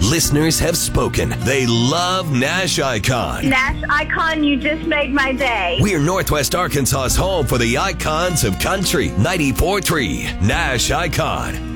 Listeners have spoken. They love Nash Icon. Nash Icon, you just made my day. We're Northwest Arkansas's home for the icons of country. 94.3 Nash Icon.